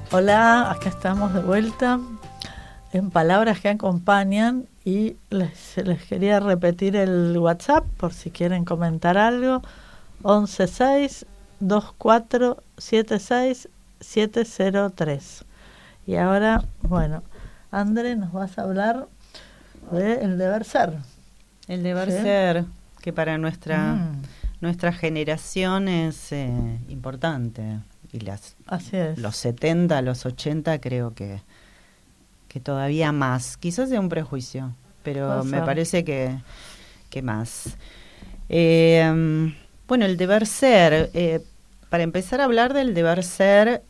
Hola, acá estamos de vuelta en Palabras que Acompañan y les quería repetir el WhatsApp por si quieren comentar algo. 116-2476-703. Y ahora, bueno, André, nos vas a hablar del deber ser. El deber ¿Sí? ser, que para nuestra generación es importante. Y Así es. los 70, los 80 creo que todavía más. Quizás sea un prejuicio, pero me parece que más. Bueno, el deber ser. Para empezar a hablar del deber ser,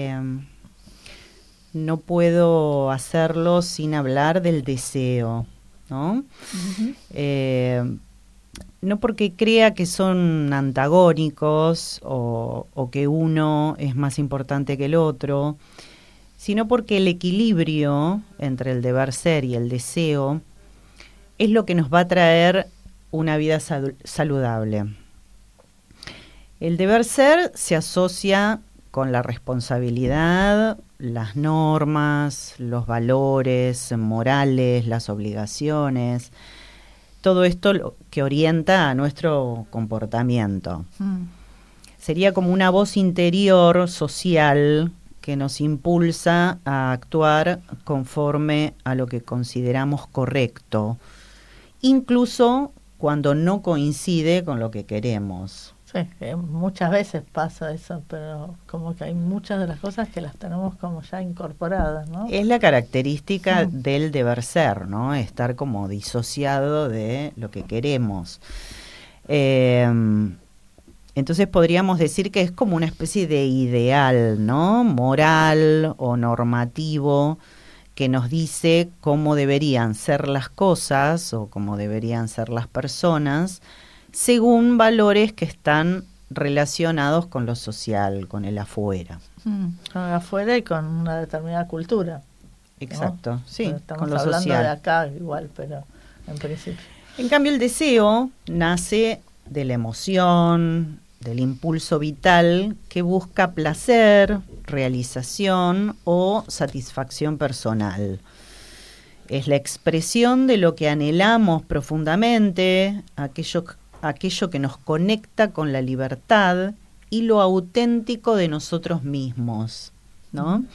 no puedo hacerlo sin hablar del deseo, ¿no? Uh-huh. No porque crea que son antagónicos o que uno es más importante que el otro, sino porque el equilibrio entre el deber ser y el deseo es lo que nos va a traer una vida saludable. El deber ser se asocia con la responsabilidad, las normas, los valores morales, las obligaciones, todo esto que orienta a nuestro comportamiento. Sería como una voz interior social que nos impulsa a actuar conforme a lo que consideramos correcto, incluso cuando no coincide con lo que queremos. Sí, muchas veces pasa eso, pero como que hay muchas de las cosas que las tenemos como ya incorporadas, ¿no? Es la característica del deber ser, ¿no? Estar como disociado de lo que queremos. Entonces podríamos decir que es como una especie de ideal, ¿no? Moral o normativo que nos dice cómo deberían ser las cosas o cómo deberían ser las personas según valores que están relacionados con lo social, con el afuera. Con el afuera y con una determinada cultura. Exacto, ¿no? sí, estamos con lo hablando social. de acá igual, pero en principio. En cambio, el deseo nace de la emoción, del impulso vital que busca placer, realización o satisfacción personal. Es la expresión de lo que anhelamos profundamente, aquello que nos conecta con la libertad y lo auténtico de nosotros mismos, ¿no?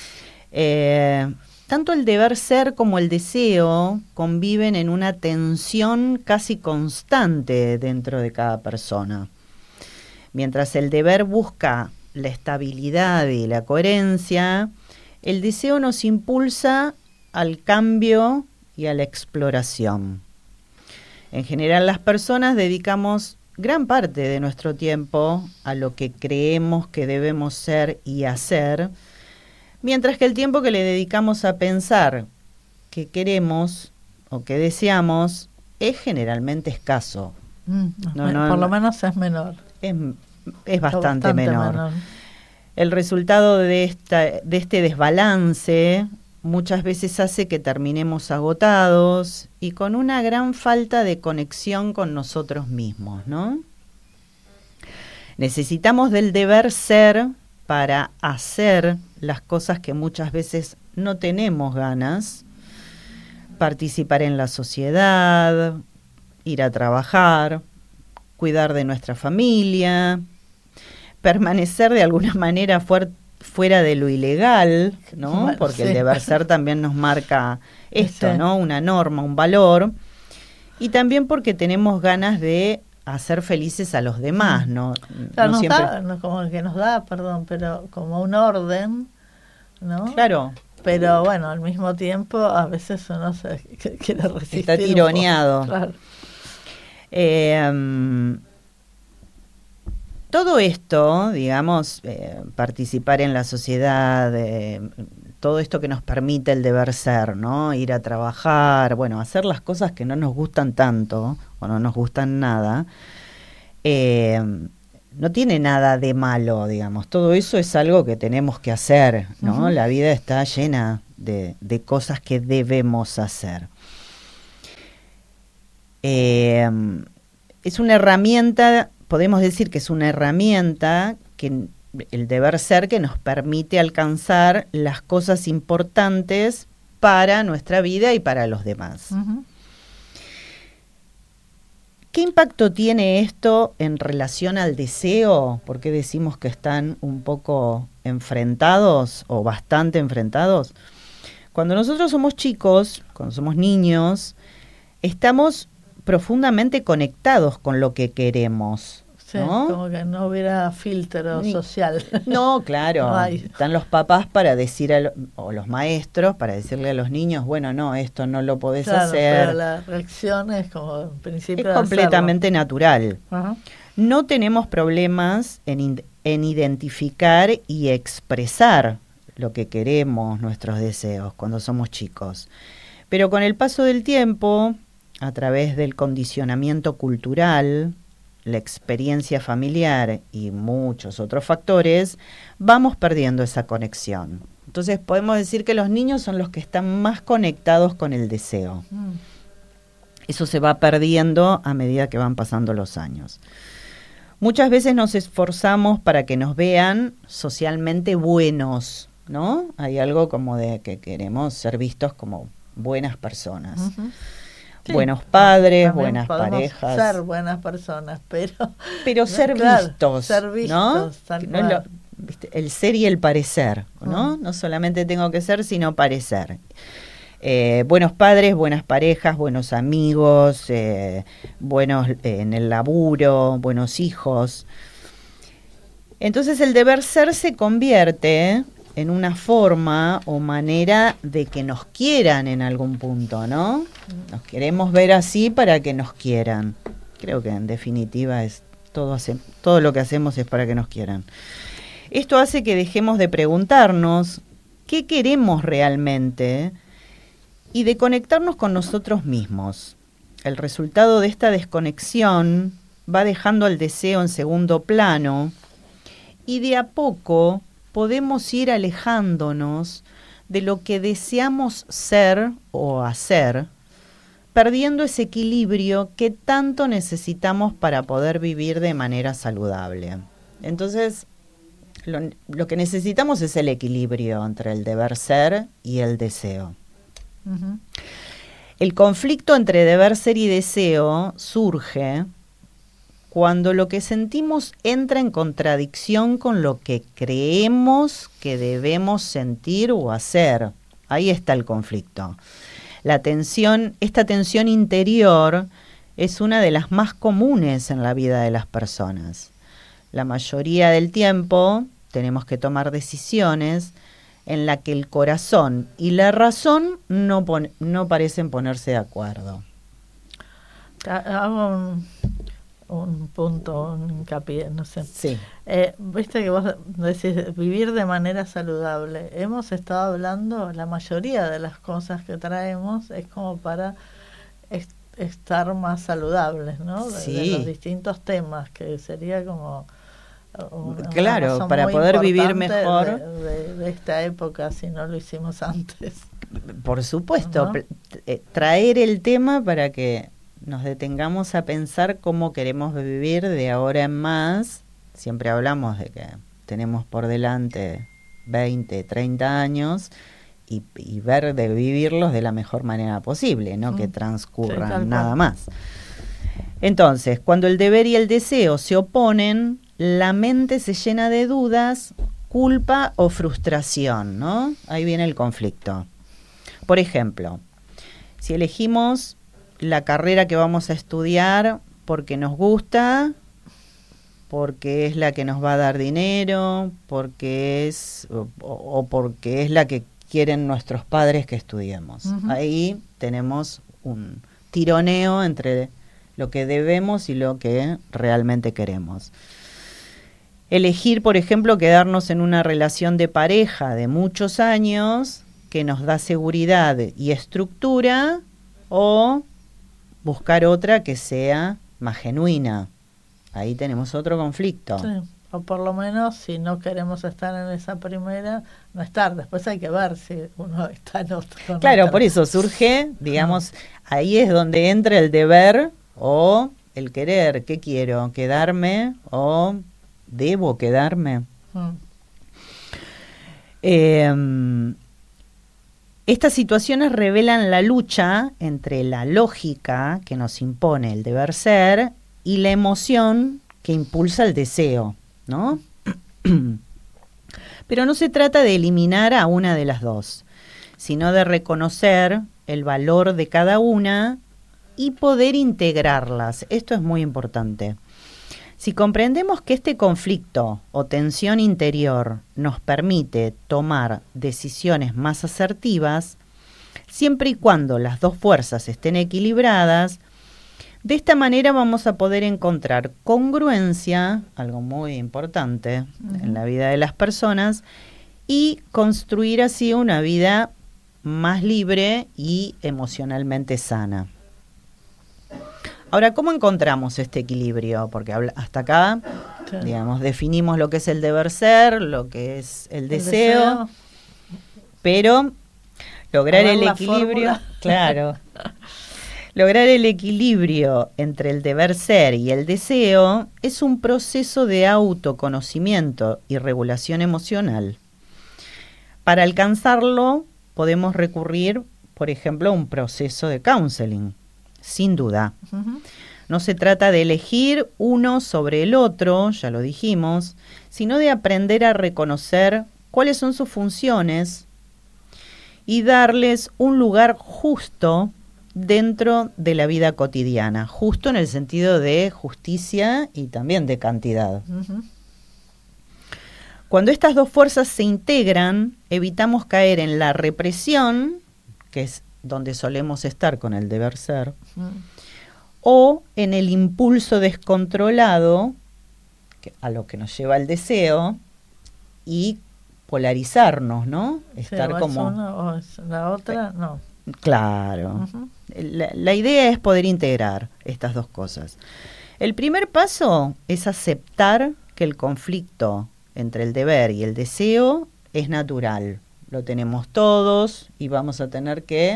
Tanto el deber ser como el deseo conviven en una tensión casi constante dentro de cada persona. Mientras el deber busca la estabilidad y la coherencia, el deseo nos impulsa al cambio y a la exploración. En general, las personas dedicamos gran parte de nuestro tiempo a lo que creemos que debemos ser y hacer, mientras que el tiempo que le dedicamos a pensar qué queremos o qué deseamos es generalmente escaso. Por lo menos es menor. Es bastante menor. El resultado de este desbalance muchas veces hace que terminemos agotados y con una gran falta de conexión con nosotros mismos, ¿no? Necesitamos del deber ser para hacer las cosas que muchas veces no tenemos ganas, participar en la sociedad, ir a trabajar, cuidar de nuestra familia, permanecer de alguna manera fuera de lo ilegal, ¿no? Bueno, porque sí. El deber ser también nos marca esto, sí, ¿no? Una norma, un valor, y también porque tenemos ganas de hacer felices a los demás, ¿no? Claro, como que nos da, pero como un orden, ¿no? Claro. Pero bueno, al mismo tiempo a veces uno se quiere resistir. Está tironeado. Claro. Todo esto, digamos, participar en la sociedad, todo esto que nos permite el deber ser, ¿no? Ir a trabajar, bueno, hacer las cosas que no nos gustan tanto o no nos gustan nada, no tiene nada de malo, digamos. Todo eso es algo que tenemos que hacer, ¿no? La vida está llena de cosas que debemos hacer. Es una herramienta, podemos decir que es una herramienta que el deber ser que nos permite alcanzar las cosas importantes para nuestra vida y para los demás. Ujú. ¿Qué impacto tiene esto en relación al deseo? ¿Por qué decimos que están un poco enfrentados o bastante enfrentados? Cuando nosotros somos chicos, cuando somos niños, estamos profundamente conectados con lo que queremos. Sí, ¿no? como que no hubiera filtro social. No, claro. No hay. Están los papás para decir, o los maestros, para decirle a los niños, bueno, no, esto no lo podés Claro, hacer. pero la reacción es como en principio Es de completamente natural. hacerlo. Ajá. No tenemos problemas en identificar y expresar lo que queremos, nuestros deseos, cuando somos chicos. Pero con el paso del tiempo, a través del condicionamiento cultural, la experiencia familiar y muchos otros factores, vamos perdiendo esa conexión. Entonces podemos decir que los niños son los que están más conectados con el deseo. Eso se va perdiendo a medida que van pasando los años. Muchas veces nos esforzamos para que nos vean socialmente buenos, ¿no? Hay algo como de que queremos ser vistos como buenas personas. Uh-huh. Sí, buenos padres, también buenas parejas. Ser buenas personas, pero ser claro, vistos, ser vistos, ¿no? No es lo, ¿viste? El ser y el parecer, ¿no? No solamente tengo que ser, sino parecer. Buenos padres, buenas parejas, buenos amigos, buenos en el laburo, buenos hijos. Entonces el deber ser se convierte en una forma o manera de que nos quieran en algún punto, ¿no? Nos queremos ver así para que nos quieran. Creo que en definitiva es todo lo que hacemos es para que nos quieran. Esto hace que dejemos de preguntarnos qué queremos realmente y de conectarnos con nosotros mismos. El resultado de esta desconexión va dejando al deseo en segundo plano y de a poco podemos ir alejándonos de lo que deseamos ser o hacer, perdiendo ese equilibrio que tanto necesitamos para poder vivir de manera saludable. Entonces, lo que necesitamos es el equilibrio entre el deber ser y el deseo. Uh-huh. El conflicto entre deber ser y deseo surge cuando lo que sentimos entra en contradicción con lo que creemos que debemos sentir o hacer. Ahí está el conflicto. Esta tensión interior es una de las más comunes en la vida de las personas. La mayoría del tiempo tenemos que tomar decisiones en las que el corazón y la razón no parecen ponerse de acuerdo. Hago un punto, un hincapié, no sé. Sí. Viste que vos decís vivir de manera saludable. Hemos estado hablando, la mayoría de las cosas que traemos es como para estar más saludables, ¿no? De los distintos temas, que sería como claro, para poder vivir mejor de esta época, si no lo hicimos antes. Por supuesto, ¿no? Traer el tema para que nos detengamos a pensar cómo queremos vivir de ahora en más. Siempre hablamos de que tenemos por delante 20, 30 años y ver de vivirlos de la mejor manera posible, no que transcurran nada más. Entonces, cuando el deber y el deseo se oponen, la mente se llena de dudas, culpa o frustración, ¿no? Ahí viene el conflicto. Por ejemplo, si elegimos la carrera que vamos a estudiar porque nos gusta, porque es la que nos va a dar dinero, porque es o porque es la que quieren nuestros padres que estudiemos. Uh-huh. Ahí tenemos un tironeo entre lo que debemos y lo que realmente queremos. Elegir, por ejemplo, quedarnos en una relación de pareja de muchos años que nos da seguridad y estructura, o buscar otra que sea más genuina. Ahí tenemos otro conflicto. Sí, o por lo menos, si no queremos estar en esa primera, no estar. Después hay que ver si uno está en otra. Claro, por eso surge, digamos, ahí es donde entra el deber o el querer. ¿Qué quiero? ¿Quedarme o debo quedarme? Estas situaciones revelan la lucha entre la lógica que nos impone el deber ser y la emoción que impulsa el deseo, ¿no? Pero no se trata de eliminar a una de las dos, sino de reconocer el valor de cada una y poder integrarlas. Esto es muy importante. Si comprendemos que este conflicto o tensión interior nos permite tomar decisiones más asertivas, siempre y cuando las dos fuerzas estén equilibradas, de esta manera vamos a poder encontrar congruencia, algo muy importante en la vida de las personas, y construir así una vida más libre y emocionalmente sana. Ahora, ¿cómo encontramos este equilibrio? Porque hasta acá, digamos, definimos lo que es el deber ser, lo que es el deseo, pero lograr el equilibrio, claro, lograr el equilibrio entre el deber ser y el deseo es un proceso de autoconocimiento y regulación emocional. Para alcanzarlo, podemos recurrir, por ejemplo, a un proceso de counseling. Sin duda. No se trata de elegir uno sobre el otro, ya lo dijimos, sino de aprender a reconocer cuáles son sus funciones y darles un lugar justo dentro de la vida cotidiana, justo en el sentido de justicia y también de cantidad. Cuando estas dos fuerzas se integran, evitamos caer en la represión, que es donde solemos estar con el deber ser, o en el impulso descontrolado, a lo que nos lleva el deseo, y polarizarnos, ¿no? Estar sí, como... una o es la otra, no. Claro. La idea es poder integrar estas dos cosas. El primer paso es aceptar que el conflicto entre el deber y el deseo es natural. Lo tenemos todos y vamos a tener que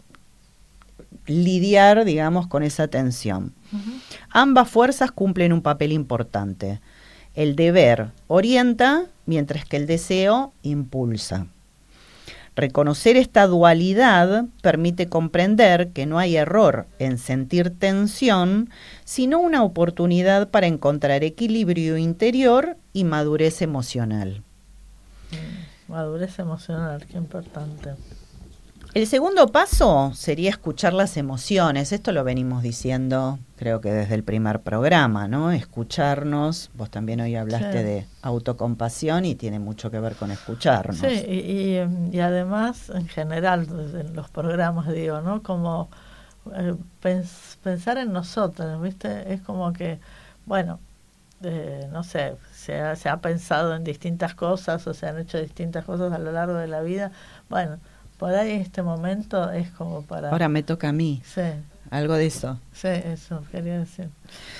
lidiar, digamos, con esa tensión. Ambas fuerzas cumplen un papel importante. El deber orienta, mientras que el deseo impulsa. Reconocer esta dualidad permite comprender que no hay error en sentir tensión, sino una oportunidad para encontrar equilibrio interior y madurez emocional. Madurez emocional, qué importante. El segundo paso sería escuchar las emociones. Esto lo venimos diciendo, creo que desde el primer programa, ¿no? Escucharnos. Vos también hoy hablaste de autocompasión y tiene mucho que ver con escucharnos. Sí, y además, en general, en los programas, digo, ¿no? Como pensar en nosotros, ¿viste? Es como que, bueno, no sé, se ha pensado en distintas cosas o se han hecho distintas cosas a lo largo de la vida. Bueno, por ahí este momento es como para... Ahora me toca a mí. Sí. Algo de eso. Sí, eso quería decir.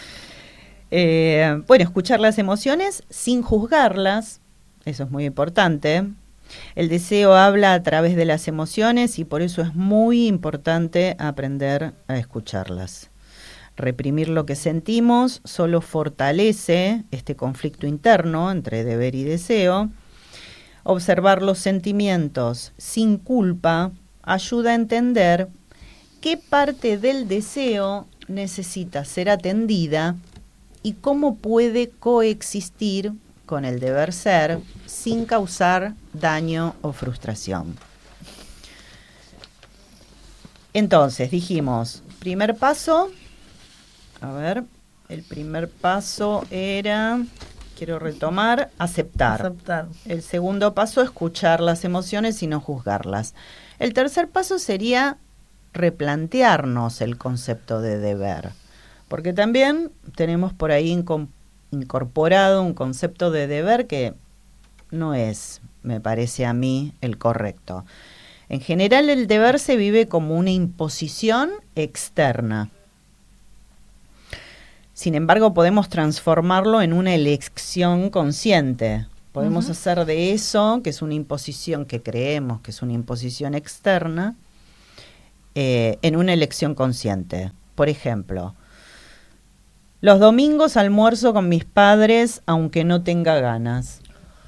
Bueno, escuchar las emociones sin juzgarlas, eso es muy importante. El deseo habla a través de las emociones y por eso es muy importante aprender a escucharlas. Reprimir lo que sentimos solo fortalece este conflicto interno entre deber y deseo. Observar los sentimientos sin culpa ayuda a entender qué parte del deseo necesita ser atendida y cómo puede coexistir con el deber ser sin causar daño o frustración. Entonces, dijimos, primer paso, el primer paso era... Quiero retomar, aceptar. El segundo paso, escuchar las emociones y no juzgarlas. El tercer paso sería replantearnos el concepto de deber. Porque también tenemos por ahí incorporado un concepto de deber que no es, me parece a mí, el correcto. En general, el deber se vive como una imposición externa. Sin embargo, podemos transformarlo en una elección consciente. Podemos hacer de eso, que es una imposición que creemos que es una imposición externa, en una elección consciente. Por ejemplo, los domingos almuerzo con mis padres aunque no tenga ganas.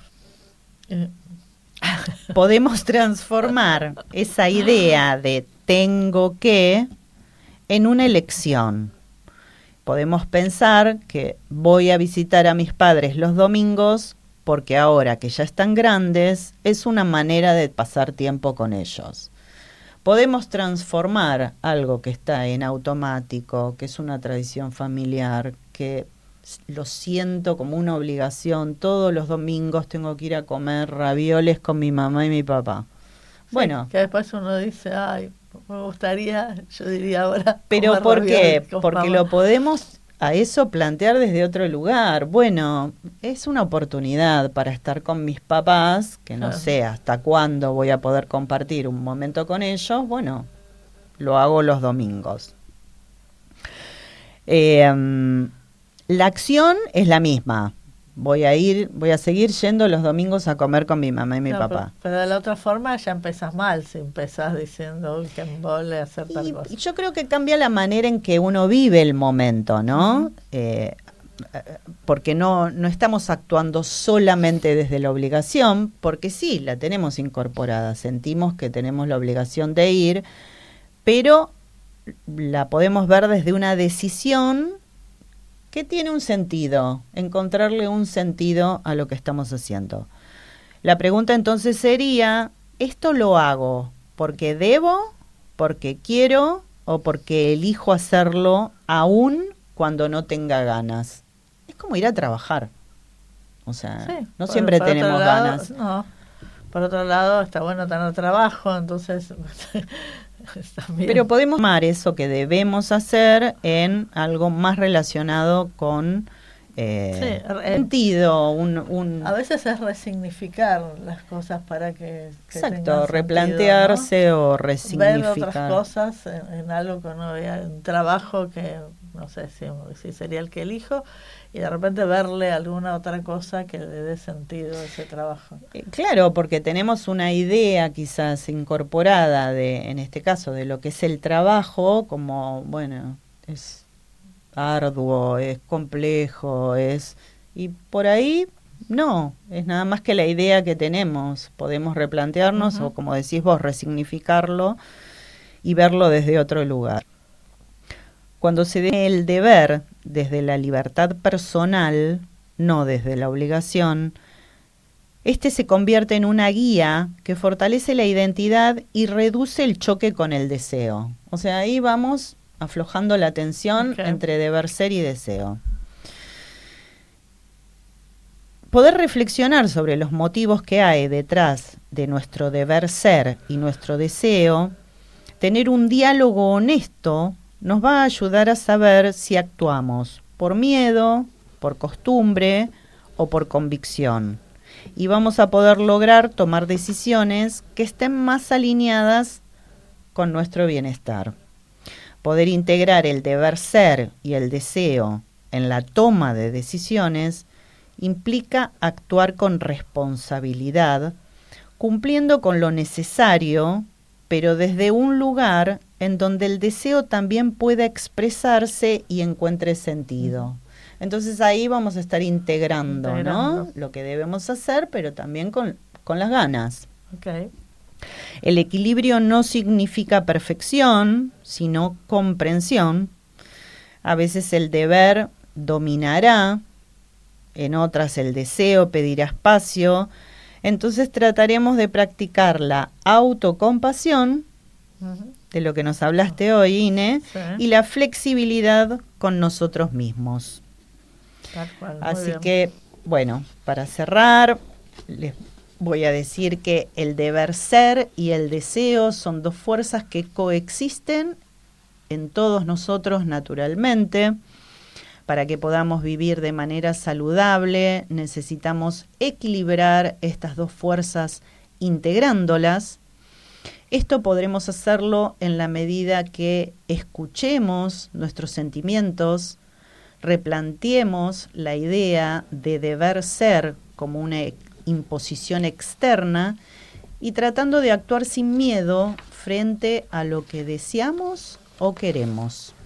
Podemos transformar esa idea de tengo que en una elección. Podemos pensar que voy a visitar a mis padres los domingos porque ahora que ya están grandes es una manera de pasar tiempo con ellos. Podemos transformar algo que está en automático, que es una tradición familiar, que lo siento como una obligación. Todos los domingos tengo que ir a comer ravioles con mi mamá y mi papá. Sí, bueno, que después uno dice, ay, me gustaría, yo diría ahora. Pero ¿por qué? Porque mamá. lo podemos a eso plantear desde otro lugar. Bueno, es una oportunidad para estar con mis papás, que no sé hasta cuándo voy a poder compartir un momento con ellos. Bueno, lo hago los domingos. La acción es la misma. Voy a seguir yendo los domingos a comer con mi mamá y mi papá. Pero de la otra forma ya empezás mal, si empezás diciendo que embole hacer tal cosa. Y yo creo que cambia la manera en que uno vive el momento, ¿no? Porque no estamos actuando solamente desde la obligación, porque sí, la tenemos incorporada, sentimos que tenemos la obligación de ir, pero la podemos ver desde una decisión que tiene un sentido, encontrarle un sentido a lo que estamos haciendo. La pregunta entonces sería, ¿esto lo hago porque debo, porque quiero o porque elijo hacerlo aún cuando no tenga ganas? Es como ir a trabajar. O sea, sí, no siempre tenemos ganas. No. Por otro lado, está bueno tener trabajo, entonces... Pero podemos tomar eso que debemos hacer en algo más relacionado con sentido. A veces es resignificar las cosas para que exacto, replantearse sentido, ¿no? o resignificar. Ver otras cosas en algo que uno vea, un trabajo que no sé si sería el que elijo, y de repente verle alguna otra cosa que le dé sentido a ese trabajo. Claro, porque tenemos una idea quizás incorporada en este caso, de lo que es el trabajo, como, bueno, es arduo, es complejo, y por ahí no, es nada más que la idea que tenemos. Podemos replantearnos o, como decís vos, resignificarlo y verlo desde otro lugar. Cuando se dé el deber desde la libertad personal, no desde la obligación, este se convierte en una guía que fortalece la identidad y reduce el choque con el deseo. O sea, ahí vamos aflojando la tensión entre deber ser y deseo. Poder reflexionar sobre los motivos que hay detrás de nuestro deber ser y nuestro deseo, tener un diálogo honesto, nos va a ayudar a saber si actuamos por miedo, por costumbre o por convicción. Y vamos a poder lograr tomar decisiones que estén más alineadas con nuestro bienestar. Poder integrar el deber ser y el deseo en la toma de decisiones implica actuar con responsabilidad, cumpliendo con lo necesario, pero desde un lugar en donde el deseo también pueda expresarse y encuentre sentido. Entonces ahí vamos a estar integrando, ¿no? Lo que debemos hacer, pero también con las ganas. Okay. El equilibrio no significa perfección, sino comprensión. A veces el deber dominará, en otras el deseo pedirá espacio. Entonces trataremos de practicar la autocompasión, de lo que nos hablaste hoy, Ine, y la flexibilidad con nosotros mismos. Tal cual, así que, bueno, para cerrar, les voy a decir que el deber ser y el deseo son dos fuerzas que coexisten en todos nosotros naturalmente. Para que podamos vivir de manera saludable, necesitamos equilibrar estas dos fuerzas integrándolas. Esto podremos hacerlo en la medida que escuchemos nuestros sentimientos, replanteemos la idea de deber ser como una imposición externa y tratando de actuar sin miedo frente a lo que deseamos o queremos.